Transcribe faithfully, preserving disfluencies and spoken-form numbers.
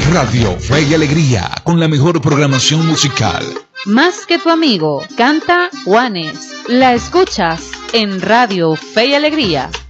Radio Fe y Alegría, con la mejor programación musical. Más que tu amigo, canta Juanes. La escuchas en Radio Fe y Alegría.